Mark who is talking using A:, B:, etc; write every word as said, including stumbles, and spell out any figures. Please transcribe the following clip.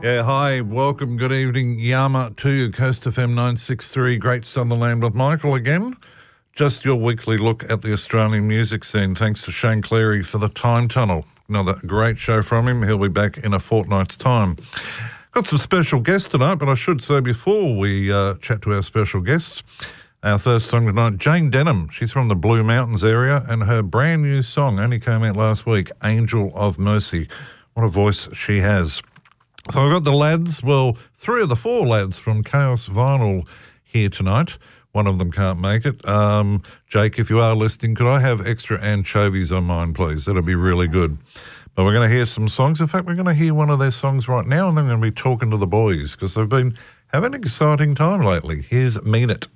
A: Yeah, hi, welcome, good evening, Yama to you, Coast F M nine sixty-three, Great Sutherland with Michael again. Just your weekly look at the Australian music scene, thanks to Shane Cleary for the Time Tunnel. Another great show from him. He'll be back in a fortnight's time. Got some special guests tonight, but I should say before we uh, chat to our special guests, our first song tonight, Jane Denham. She's from the Blue Mountains area, and her brand new song only came out last week, Angel of Mercy. What a voice she has. So I've got the lads, well, three of the four lads from Chaos Vinyl here tonight. One of them can't make it. Um, Jake, if you are listening, could I have extra anchovies on mine, please? That'd be really good. But we're going to hear some songs. In fact, we're going to hear one of their songs right now, and then we're going to be talking to the boys because they've been having an exciting time lately. Here's Mean It.